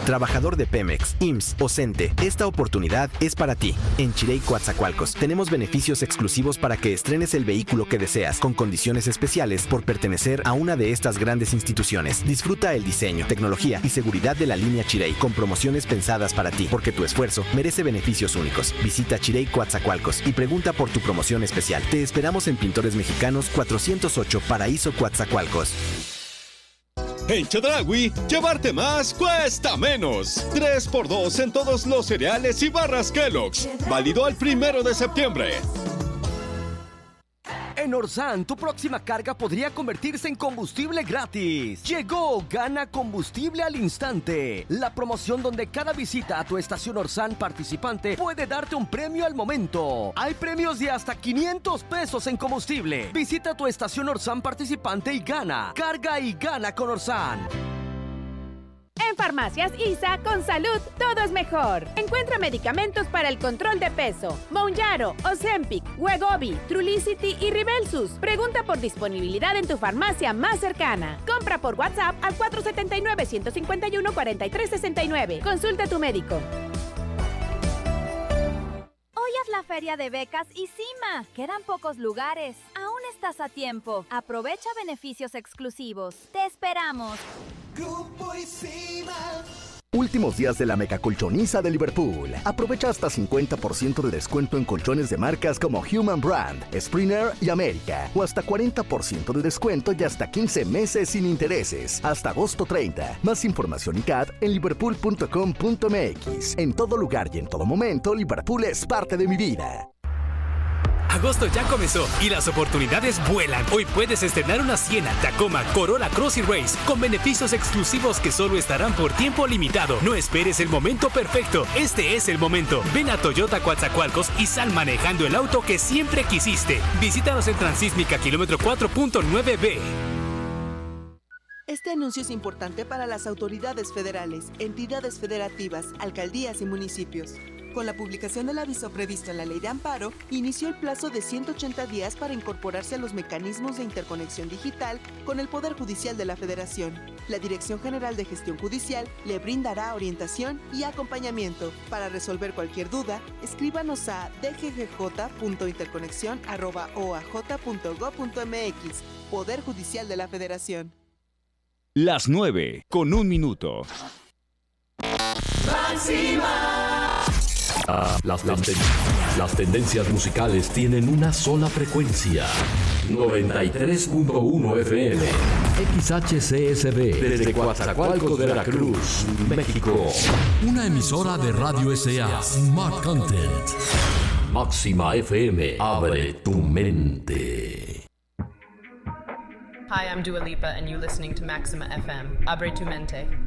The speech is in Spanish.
trabajador de Pemex, IMSS o CENTE, esta oportunidad es para ti. En Chirey Coatzacoalcos tenemos beneficios exclusivos para que estrenes el vehículo que deseas, con condiciones especiales por pertenecer a una de estas grandes instituciones. Disfruta el diseño, tecnología y seguridad de la línea Chirey, con promociones pensadas para ti, porque tu esfuerzo merece beneficios únicos. Visita Chirey Coatzacoalcos y pregunta por tu promoción especial. Te esperamos en Pintores Mexicanos 408 Paraíso Coatzacoalcos. En Chedraui, llevarte más cuesta menos. 3x2 en todos los cereales y barras Kellogg's. Válido al 1 de septiembre. En Orsan, tu próxima carga podría convertirse en combustible gratis. Llegó Gana Combustible al Instante, la promoción donde cada visita a tu estación Orsan participante puede darte un premio al momento. Hay premios de hasta 500 pesos en combustible. Visita tu estación Orsan participante y gana. Carga y gana con Orsan. En Farmacias ISA, con salud, todo es mejor. Encuentra medicamentos para el control de peso. Mounjaro, Ozempic, Wegovy, Trulicity y Ribelsus. Pregunta por disponibilidad en tu farmacia más cercana. Compra por WhatsApp al 479-151-4369. Consulta a tu médico. Hoy haz la feria de becas y CIMA. Quedan pocos lugares. Aún estás a tiempo. Aprovecha beneficios exclusivos. Te esperamos. Grupo ISIMA. Últimos días de la megacolchoniza de Liverpool. Aprovecha hasta 50% de descuento en colchones de marcas como Human Brand, Springer y América. O hasta 40% de descuento y hasta 15 meses sin intereses. Hasta agosto 30. Más información y CAD en liverpool.com.mx. En todo lugar y en todo momento, Liverpool es parte de mi vida. Agosto ya comenzó y las oportunidades vuelan. Hoy puedes estrenar una Siena, Tacoma, Corolla Cross y Race con beneficios exclusivos que solo estarán por tiempo limitado. No esperes el momento perfecto. Este es el momento. Ven a Toyota Coatzacoalcos y sal manejando el auto que siempre quisiste. Visítanos en Transísmica, kilómetro 4.9B. Este anuncio es importante para las autoridades federales, entidades federativas, alcaldías y municipios. Con la publicación del aviso previsto en la Ley de Amparo, inició el plazo de 180 días para incorporarse a los mecanismos de interconexión digital con el Poder Judicial de la Federación. La Dirección General de Gestión Judicial le brindará orientación y acompañamiento. Para resolver cualquier duda, escríbanos a dggj.interconexión@oaj.gov.mx. Poder Judicial de la Federación. Las 9:01. Las tendencias musicales tienen una sola frecuencia. 93.1 FM. XHCSB. Desde Coatzacoalcos, Veracruz, México. Una emisora de Radio S.A. Smart Content. Máxima FM. Abre tu mente. Hi, I'm Dua Lipa and you're listening to Maxima FM. Abre tu mente.